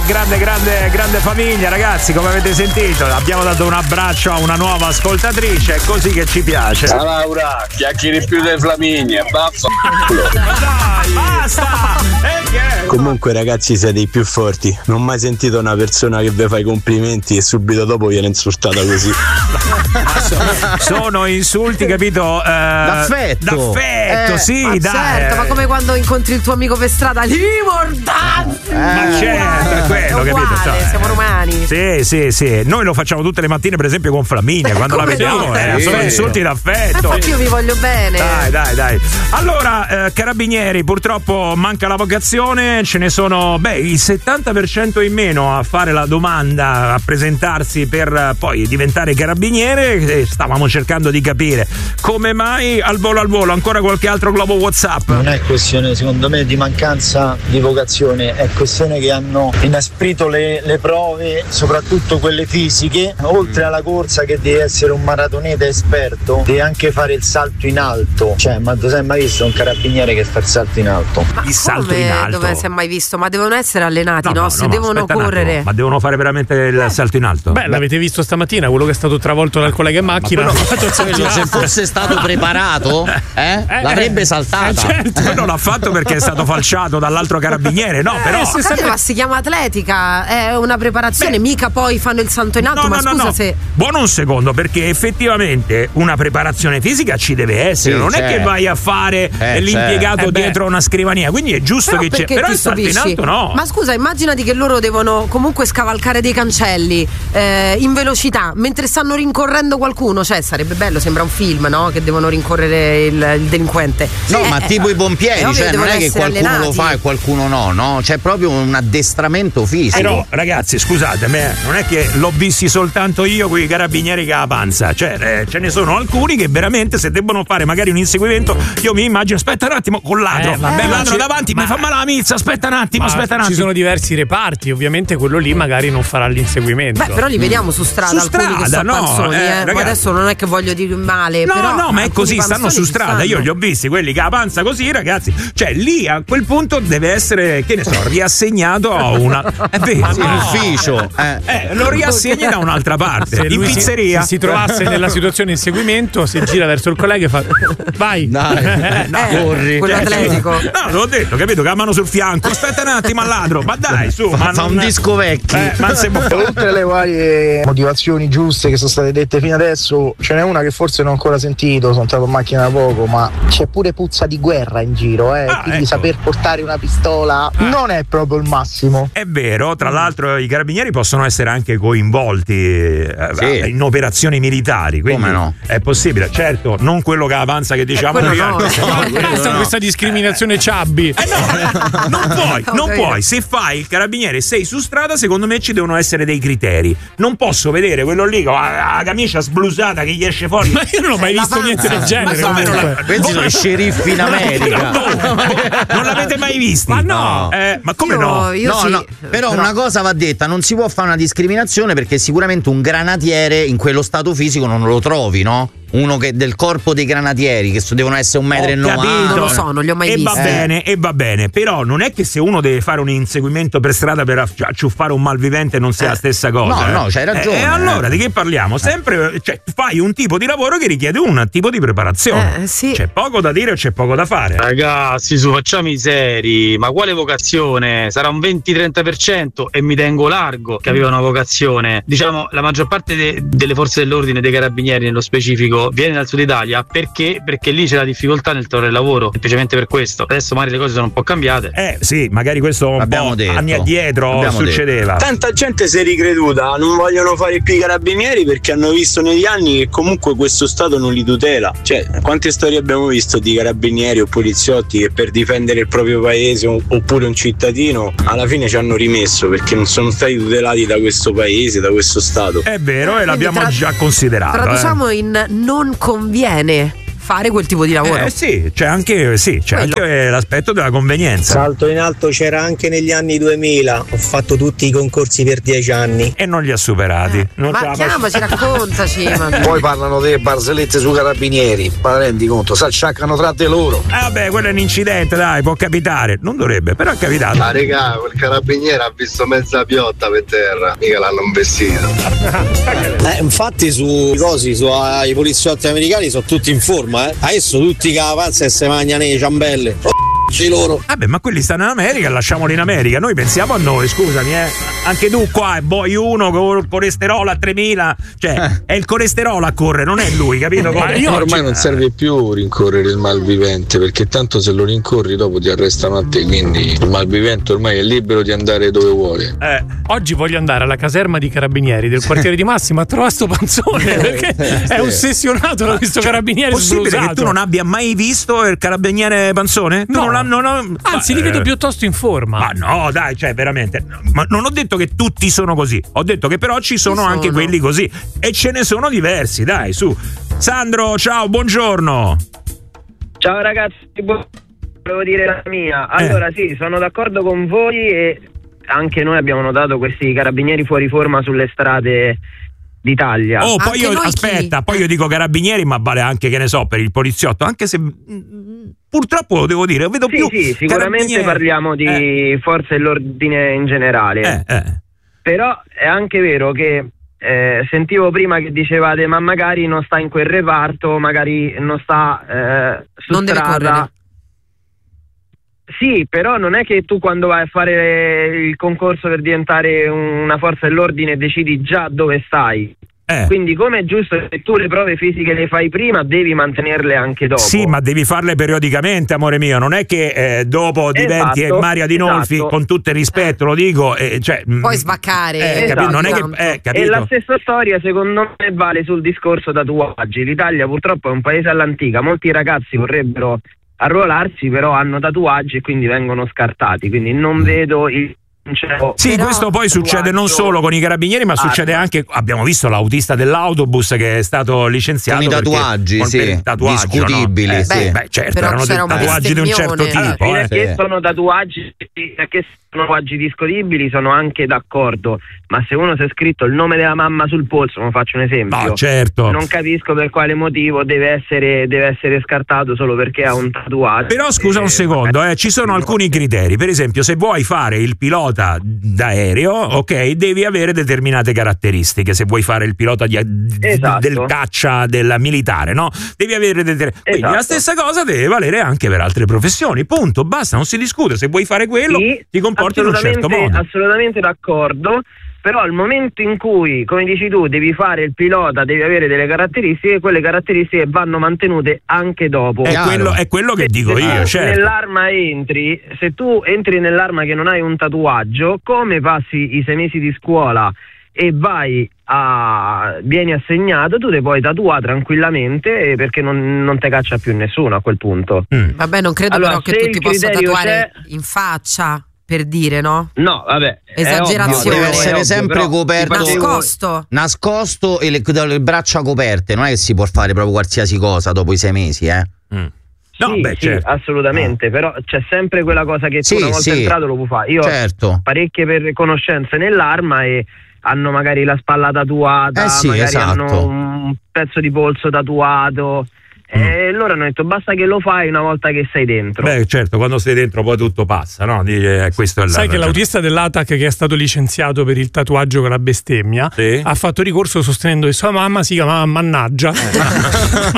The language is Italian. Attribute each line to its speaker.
Speaker 1: grande famiglia, ragazzi, come avete sentito abbiamo dato un abbraccio a una nuova ascoltatrice, è così che ci piace.
Speaker 2: Ciao Laura, chiacchieri più delle Flaminie, vaffanculo.
Speaker 1: Dai, basta!
Speaker 3: Comunque ragazzi siete i più forti, non ho mai sentito una persona che vi fa i complimenti e subito dopo viene insultata così.
Speaker 1: Sono insulti, capito? D'affetto, sì,
Speaker 4: ma
Speaker 1: dai.
Speaker 4: certo, ma come quando incontri il tuo amico per strada, mordante!
Speaker 1: Ma certo, è quello,
Speaker 4: è
Speaker 1: capito?
Speaker 4: uguale, siamo romani.
Speaker 1: Sì. Noi lo facciamo tutte le mattine, per esempio, con Flaminia, quando la vediamo. Sono insulti d'affetto.
Speaker 4: Infatti io vi voglio bene.
Speaker 1: Dai. Allora, carabinieri, purtroppo manca la vocazione, ce ne sono, il 70% in meno a fare la domanda, a presentarsi per poi diventare carabiniere. Stavamo cercando di capire come mai al volo, ancora qualche altro globo WhatsApp.
Speaker 5: Non è questione, secondo me, di mancanza di vocazione, è questione che hanno inasprito le prove, soprattutto quelle fisiche. Oltre alla corsa, che devi essere un maratoneta esperto, devi anche fare il salto in alto. Cioè, ma tu sei mai visto un carabiniere che fa il salto in alto?
Speaker 1: Il salto in alto?
Speaker 4: Dove si è mai visto? Ma devono essere allenati, no? Se devono correre.
Speaker 1: Ma devono fare veramente il salto in alto?
Speaker 6: L'avete visto stamattina, quello che è stato travolto dal collega in macchina?
Speaker 7: Se fosse stato preparato, l'avrebbe saltata.
Speaker 1: Certo, quello l'ha fatto perché è stato falciato dall'altro carabiniere, no? Però
Speaker 4: ma si chiama atletica, è una preparazione, mica poi fanno il salto in alto. No. Se.
Speaker 1: Buono un secondo, perché effettivamente una preparazione fisica ci deve essere, non è che vai a fare l'impiegato dietro una scrivania, quindi è giusto che c'è. Però il salto in alto no.
Speaker 4: Ma scusa, immaginati che loro devono comunque scavalcare dei cancelli in velocità mentre stanno rincorrendo qualcuno, cioè sarebbe bello, sembra un film, no? Che devono rincorrere il delinquente.
Speaker 7: No, ma tipo i pompieri, cioè non è che qualcuno
Speaker 4: allenati.
Speaker 7: lo fa e qualcuno no? C'è proprio un addestramento fisico.
Speaker 1: Però ragazzi, scusatemi, non è che l'ho visti soltanto io con i carabinieri che ha la panza, cioè ce ne sono alcuni che veramente se debbono fare magari un inseguimento, io mi immagino, aspetta un attimo, con ladro, il ladro davanti, mi fa male la milza, aspetta un attimo.
Speaker 6: Ci sono diversi reparti, ovviamente quello lì magari non farà l'inseguimento.
Speaker 4: Però li vediamo su strada, alcuni che sono panzoni, ma adesso non è che voglio dire male,
Speaker 1: no, ma è così, stanno su strada, io li ho visti, quelli che ha la panza così, ragazzi, cioè lì a quel punto deve essere, che ne so, riassegnato a una
Speaker 7: ufficio,
Speaker 1: lo riassegni da un'altra parte,
Speaker 6: se
Speaker 1: in pizzeria.
Speaker 6: Se si trovasse nella situazione inseguimento, si gira verso il collega e fa vai,
Speaker 7: corri,
Speaker 4: quell'atletico.
Speaker 1: No, l'ho detto, capito, che ha mano sul fianco, aspetta un attimo al ladro, ma dai, su,
Speaker 7: fa un disco vecchio.
Speaker 1: Ma se
Speaker 5: Oltre alle varie motivazioni giuste che sono state dette fino adesso, ce n'è una che forse non ho ancora sentito, sono entrato in macchina da poco, ma c'è pure puzza di guerra in giro, quindi saper portare una pistola non è proprio il massimo.
Speaker 1: È vero, tra l'altro i carabinieri possono essere anche coinvolti in operazioni militari, quindi
Speaker 7: come no?
Speaker 1: È possibile, certo, non quello che avanza che diciamo noi.
Speaker 6: Questa discriminazione ciabbi.
Speaker 1: Non puoi, se fai il carabiniere, sei su strada, secondo me ci devono essere dei criteri. Non posso vedere quello lì con la camicia sblusata che gli esce fuori.
Speaker 6: Ma io non ho mai visto niente del genere.
Speaker 7: Questi sono i sceriffi in America.
Speaker 1: Non l'avete mai visti?
Speaker 6: Ma no.
Speaker 1: Ma come no?
Speaker 7: No, però una cosa va detta, non si può fare una discriminazione, perché sicuramente un granatiere in quello stato fisico non lo trovi, no? Uno che del corpo dei granatieri, che devono essere 1,90 m.
Speaker 4: Non lo so, non li ho mai visti.
Speaker 1: Va bene, però non è che se uno deve fare un inseguimento per strada per acciuffare un malvivente non sia la stessa cosa.
Speaker 7: No, c'hai ragione.
Speaker 1: E allora di che parliamo? Sempre, cioè, fai un tipo di lavoro che richiede un tipo di preparazione.
Speaker 4: Sì.
Speaker 1: C'è poco da dire o c'è poco da fare?
Speaker 2: Ragazzi, facciamo i seri, ma quale vocazione? Sarà un 20-30% e mi tengo largo che aveva una vocazione. Diciamo, la maggior parte delle forze dell'ordine, dei carabinieri nello specifico, viene dal sud Italia perché lì c'è la difficoltà nel trovare lavoro, semplicemente per questo. Adesso magari le cose sono un po' cambiate.
Speaker 1: Sì, magari questo un po' anni addietro succedeva.
Speaker 8: Tanta gente si è ricreduta, non vogliono fare più i carabinieri perché hanno visto negli anni che comunque questo Stato non li tutela. Cioè, quante storie abbiamo visto di carabinieri o poliziotti che per difendere il proprio paese oppure un cittadino alla fine ci hanno rimesso perché non sono stati tutelati da questo paese, da questo Stato.
Speaker 1: È vero, e l'abbiamo già considerato.
Speaker 4: Traduciamo in non conviene fare quel tipo di lavoro.
Speaker 1: Sì, c'è anche l'aspetto della convenienza.
Speaker 5: Salto in alto c'era anche negli anni 2000, ho fatto tutti i concorsi per 10 anni
Speaker 1: e non li ha superati.
Speaker 4: Ma chiamaci, raccontaci.
Speaker 9: Poi parlano delle barzellette su carabinieri, ma rendi conto, s'acciaccano tra di loro.
Speaker 1: Vabbè, quello è un incidente, dai, può capitare. Non dovrebbe, però è capitato.
Speaker 10: Ma regà, quel carabiniere ha visto mezza piotta per terra, mica l'hanno investito.
Speaker 9: Infatti sui i poliziotti americani sono tutti in forma, Adesso tutti che avanzano e se mangiano le ciambelle. Loro.
Speaker 1: Vabbè, ma quelli stanno in America, lasciamoli in America. Noi pensiamo a noi, scusami, Anche tu qua vuoi uno con il colesterolo a 3000, cioè è il colesterolo a correre, non è lui, capito?
Speaker 10: Io ormai non serve più rincorrere il malvivente, perché tanto se lo rincorri dopo ti arrestano a te, quindi il malvivente ormai è libero di andare dove vuole.
Speaker 6: Oggi voglio andare alla caserma di carabinieri del quartiere di Massimo a trovare sto panzone, perché è ossessionato da questo carabiniere
Speaker 1: possibile
Speaker 6: sbrusato.
Speaker 1: Che tu non abbia mai visto il carabiniere panzone?
Speaker 6: No. Anzi, li vedo piuttosto in forma.
Speaker 1: Ma no, dai, cioè veramente. Ma non ho detto che tutti sono così. Ho detto che però ci sono anche quelli così. E ce ne sono diversi, dai, su. Sandro, ciao, buongiorno.
Speaker 11: Ciao ragazzi, volevo dire la mia. Allora sì, sono d'accordo con voi e anche noi abbiamo notato questi carabinieri fuori forma sulle strade d'Italia.
Speaker 1: Poi io dico carabinieri, ma vale anche, che ne so, per il poliziotto, anche se purtroppo devo dire, vedo più.
Speaker 11: Sì, sicuramente parliamo di forze dell'ordine in generale. Però è anche vero che sentivo prima che dicevate ma magari non sta in quel reparto, magari non sta su
Speaker 4: non
Speaker 11: strada.
Speaker 4: Deve correre.
Speaker 11: Sì, però non è che tu quando vai a fare il concorso per diventare una forza dell'ordine decidi già dove stai. Quindi come è giusto che tu le prove fisiche le fai prima, devi mantenerle anche dopo.
Speaker 1: Sì, ma devi farle periodicamente, amore mio. Non è che dopo diventi Mario Adinolfi, con tutto il rispetto, lo dico.
Speaker 4: Puoi svaccare.
Speaker 1: Non è che, capito?
Speaker 11: E la stessa storia secondo me vale sul discorso tatuaggi. L'Italia purtroppo è un paese all'antica. Molti ragazzi vorrebbero arruolarsi, però hanno tatuaggi e quindi vengono scartati. Quindi non vedo il
Speaker 1: Sì, però questo poi succede non solo con i carabinieri, ma succede anche, abbiamo visto l'autista dell'autobus che è stato licenziato
Speaker 7: con i tatuaggi, discutibili,
Speaker 1: no?
Speaker 7: sì.
Speaker 1: Beh, certo, erano tatuaggi di un certo tipo.
Speaker 11: Perché sono tatuaggi, perché sono tatuaggi discutibili, sono anche d'accordo, ma se uno si è scritto il nome della mamma sul polso, non faccio un esempio,
Speaker 1: no, certo,
Speaker 11: non capisco per quale motivo deve essere scartato solo perché ha un tatuaggio.
Speaker 1: Però scusa un secondo, ci sono alcuni criteri. Per esempio, se vuoi fare il pilota d'aereo, ok, devi avere determinate caratteristiche. Se vuoi fare il pilota del caccia, della militare, no? Devi avere quindi la stessa cosa deve valere anche per altre professioni, punto, basta, non si discute. Se vuoi fare quello, ti comporti in un certo modo.
Speaker 11: Assolutamente d'accordo. Però al momento in cui, come dici tu, devi fare il pilota, devi avere delle caratteristiche, quelle caratteristiche vanno mantenute anche dopo.
Speaker 1: È quello che dico io, certo.
Speaker 11: Nell'arma se tu entri nell'arma che non hai un tatuaggio, come passi i 6 mesi di scuola e vieni assegnato, tu ti puoi tatuare tranquillamente perché non te caccia più nessuno a quel punto.
Speaker 4: Vabbè, non credo però che tu ti possa tatuare in faccia, per dire, no?
Speaker 11: No, vabbè.
Speaker 4: Esagerazione.
Speaker 7: Deve essere sempre coperto. Nascosto e le braccia coperte. Non è che si può fare proprio qualsiasi cosa dopo i 6 mesi,
Speaker 11: No, certo. Assolutamente, però c'è sempre quella cosa che tu una volta entrato lo puoi fare. Io ho parecchie per conoscenze nell'arma e hanno magari la spalla tatuata, magari hanno un pezzo di polso tatuato. E loro hanno detto basta che lo fai una volta che sei dentro.
Speaker 1: Beh, certo, quando sei dentro poi tutto passa, no? Questo è
Speaker 6: Sai che l'autista dell'ATAC che è stato licenziato per il tatuaggio con la bestemmia ha fatto ricorso sostenendo che sua mamma si chiamava Mannaggia.